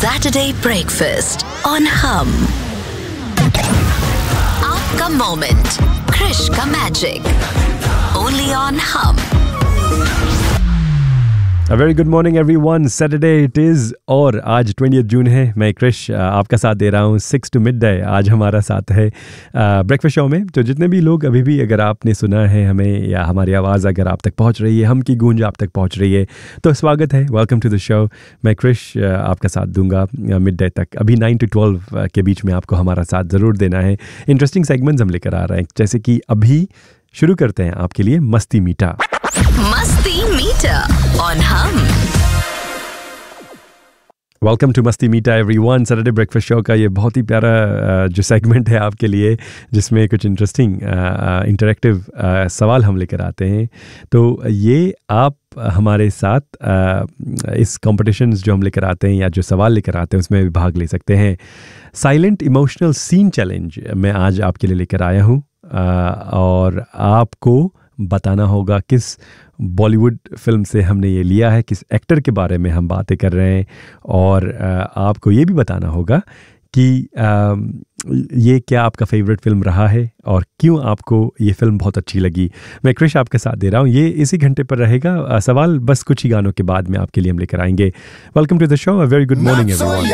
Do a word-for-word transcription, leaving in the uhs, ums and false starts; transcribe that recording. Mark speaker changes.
Speaker 1: Saturday Breakfast on Hum. आपका moment, Krrish का magic, only on Hum.
Speaker 2: A very good morning everyone. Saturday it is और आज twentieth जून है. मैं क्रिश आपका साथ दे रहा हूँ सिक्स टू मिड डे. आज हमारा साथ है ब्रेकफास्ट शो में. तो जितने भी लोग अभी भी अगर आपने सुना है हमें या हमारी आवाज़ अगर आप तक पहुँच रही है, हम की गूंज आप तक पहुँच रही है, तो स्वागत है. Welcome to the show. मैं क्रिश आपका साथ दूंगा मिड डे तक. अभी नाइन टू ट्वेल्व के बीच में आपको हमारा साथ ज़रूर देना है. इंटरेस्टिंग सेगमेंट्स हम लेकर आ रहे हैं, जैसे कि अभी शुरू करते हैं आपके लिए मस्ती मीठा.
Speaker 1: मस्ती मीठा on Hum.
Speaker 2: वेलकम टू मस्ती मीठा एवरीवन. सैटरडे ब्रेकफास्ट शो का ये बहुत ही प्यारा जो सेगमेंट है आपके लिए, जिसमें कुछ इंटरेस्टिंग इंटरेक्टिव सवाल हम लेकर आते हैं. तो ये आप हमारे साथ uh, इस कॉम्पिटिशन्स जो हम लेकर आते हैं या जो सवाल लेकर आते हैं उसमें भी भाग ले सकते हैं. साइलेंट इमोशनल सीन चैलेंज मैं आज आपके लिए लेकर आया हूँ, uh, और आपको बताना होगा किस बॉलीवुड फिल्म से हमने ये लिया है, किस एक्टर के बारे में हम बातें कर रहे हैं, और आपको ये भी बताना होगा कि ये क्या आपका फेवरेट फिल्म रहा है और क्यों आपको ये फिल्म बहुत अच्छी लगी. मैं क्रिश आपके साथ दे रहा हूँ. ये इसी घंटे पर रहेगा. सवाल बस कुछ ही गानों के बाद में आपके लिए हम लेकर आएंगे. Welcome to the show. A very good morning everyone.